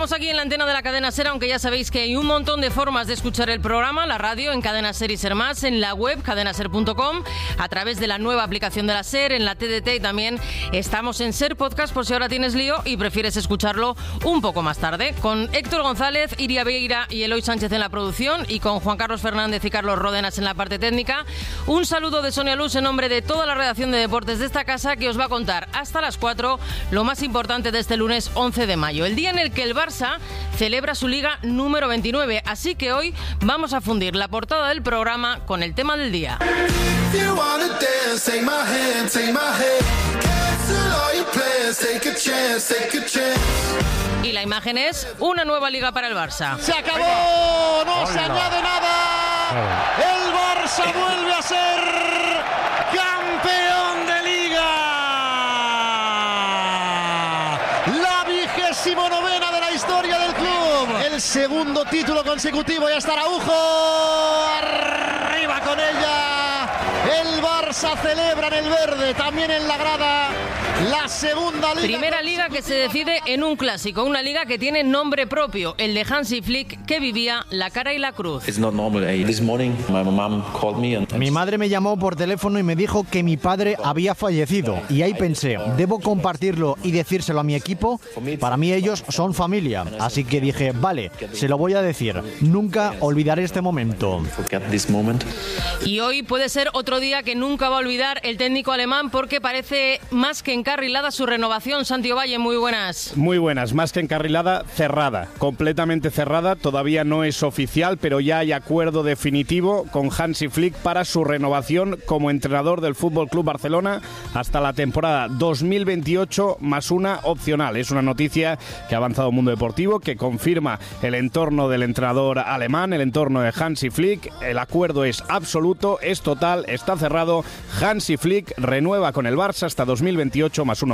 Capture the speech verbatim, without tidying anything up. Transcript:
Estamos aquí en la antena de la cadena SER, aunque ya sabéis que hay un montón de formas de escuchar el programa, la radio, en Cadena SER y SER Más, en la web cadena ser punto com, a través de la nueva aplicación de la SER, en la T D T, y también estamos en SER Podcast por si ahora tienes lío y prefieres escucharlo un poco más tarde, con Héctor González, Iria Beira y Eloy Sánchez en la producción, y con Juan Carlos Fernández y Carlos Ródenas en la parte técnica. Un saludo de Sonia Luz en nombre de toda la redacción de deportes de esta casa, que os va a contar hasta las cuatro lo más importante de este lunes once de mayo, el día en el que el Barça celebra su liga número veintinueve. Así que hoy vamos a fundir la portada del programa con el tema del día. Y la imagen es una nueva liga para el Barça. ¡Se acabó! ¡No se añade nada! ¡El Barça vuelve a ser campeón de liga! La vigésimo novena de la historia del club. El segundo título consecutivo. Ya está Araujo. Arriba con ella. El Barça celebra en el verde, también en la grada, la segunda liga. Primera liga que se decide en un clásico, una liga que tiene nombre propio, el de Hansi Flick, que vivía la cara y la cruz. Mi madre me llamó por teléfono y me dijo que mi padre había fallecido, y ahí pensé, ¿debo compartirlo y decírselo a mi equipo? Para mí ellos son familia, así que dije, vale, se lo voy a decir. Nunca olvidaré este momento. Y hoy puede ser otro día que nunca va a olvidar el técnico alemán, porque parece más que encarrilada su renovación. Santi Ovalle, muy buenas. Muy buenas, más que encarrilada, cerrada, completamente cerrada. Todavía no es oficial, pero ya hay acuerdo definitivo con Hansi Flick para su renovación como entrenador del F C Barcelona hasta la temporada dos mil veintiocho más una opcional. Es una noticia que ha avanzado Mundo Deportivo, que confirma el entorno del entrenador alemán, el entorno de Hansi Flick. El acuerdo es absoluto, es total, está cerrado. Hansi Flick renueva con el Barça hasta dos mil veintiocho más una